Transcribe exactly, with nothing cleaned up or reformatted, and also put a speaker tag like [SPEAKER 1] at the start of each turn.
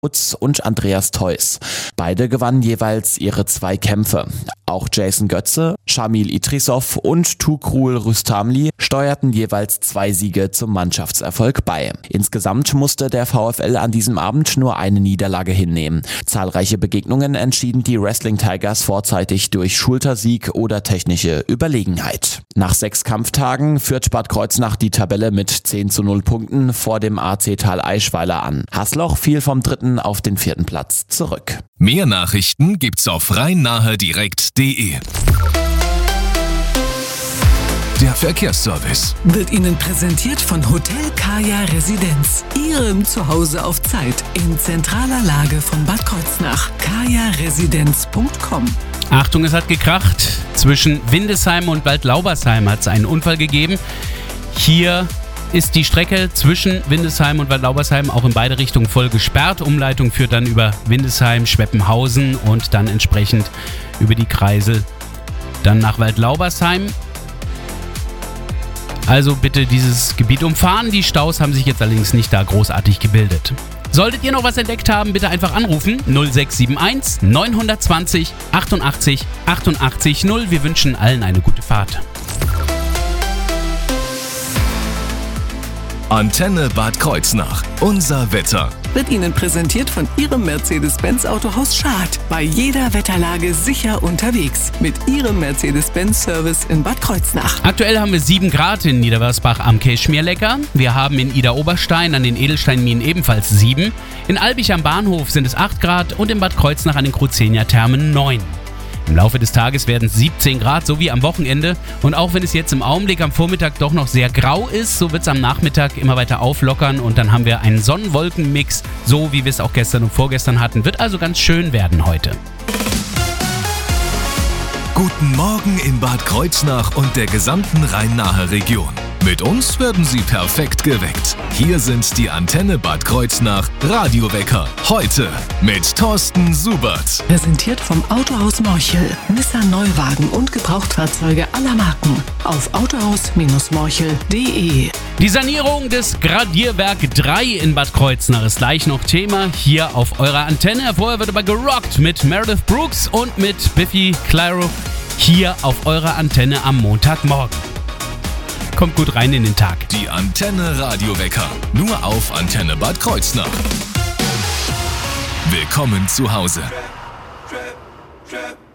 [SPEAKER 1] Woods und Andreas Theus. Beide gewannen jeweils ihre zwei Kämpfe. Auch Jason Götze, Shamil Idrisov und Tukrul Rüstamli steuerten jeweils zwei Siege zum Mannschaftserfolg bei. Insgesamt musste der VfL an diesem Abend nur eine Niederlage hinnehmen. Zahlreiche Begegnungen entschieden die Wrestling Tigers vorzeitig durch Schultersieg oder technische Überlegenheit. Nach sechs Kampftagen führt Bad Kreuznach die Tabelle mit zehn zu null Punkten vor dem A C Thal Eischweiler an. Haßloch fiel vom dritten auf den vierten Platz zurück.
[SPEAKER 2] Mehr Nachrichten gibt's auf rhein-nahe direkt punkt de. Der Verkehrsservice
[SPEAKER 3] wird Ihnen präsentiert von Hotel Kaya Residenz, Ihrem Zuhause auf Zeit in zentraler Lage von Bad Kreuznach. kaya residenz punkt com.
[SPEAKER 4] Achtung, es hat gekracht. Zwischen Windesheim und Waldlaubersheim hat es einen Unfall gegeben. Hier ist die Strecke zwischen Windesheim und Waldlaubersheim auch in beide Richtungen voll gesperrt. Umleitung führt dann über Windesheim, Schweppenhausen und dann entsprechend über die Kreisel dann nach Waldlaubersheim. Also bitte dieses Gebiet umfahren. Die Staus haben sich jetzt allerdings nicht da großartig gebildet. Solltet ihr noch was entdeckt haben, bitte einfach anrufen null sechs sieben eins neun zwei null achtundachtzig achtundachtzig null. Wir wünschen allen eine gute Fahrt.
[SPEAKER 2] Antenne Bad Kreuznach. Unser Wetter
[SPEAKER 3] wird Ihnen präsentiert von Ihrem Mercedes-Benz Autohaus Schad. Bei jeder Wetterlage sicher unterwegs. Mit Ihrem Mercedes-Benz-Service in Bad Kreuznach.
[SPEAKER 4] Aktuell haben wir sieben Grad in Niederwörsbach am Kirchschmierlecker. Wir haben in Ida-Oberstein an den Edelsteinminen ebenfalls sieben. In Albich am Bahnhof sind es acht Grad und in Bad Kreuznach an den Cruzenia-Thermen neun. Im Laufe des Tages werden es siebzehn Grad, so wie am Wochenende. Und auch wenn es jetzt im Augenblick am Vormittag doch noch sehr grau ist, so wird es am Nachmittag immer weiter auflockern und dann haben wir einen Sonnenwolkenmix, so wie wir es auch gestern und vorgestern hatten. Wird also ganz schön werden heute.
[SPEAKER 2] Guten Morgen in Bad Kreuznach und der gesamten Rhein-Nahe Region. Mit uns werden Sie perfekt geweckt. Hier sind die Antenne Bad Kreuznach Radiowecker. Heute mit Thorsten Subert.
[SPEAKER 3] Präsentiert vom Autohaus Morchel. Nissan Neuwagen und Gebrauchtfahrzeuge aller Marken. Auf autohaus morchel punkt de.
[SPEAKER 4] Die Sanierung des Gradierwerk drei in Bad Kreuznach ist gleich noch Thema hier auf eurer Antenne. Vorher wird aber gerockt mit Meredith Brooks und mit Biffy Clyro hier auf eurer Antenne am Montagmorgen. Kommt gut rein in den Tag.
[SPEAKER 2] Die Antenne Radiowecker. Nur auf Antenne Bad Kreuznach. Willkommen zu Hause.
[SPEAKER 5] Trap, trap, trap.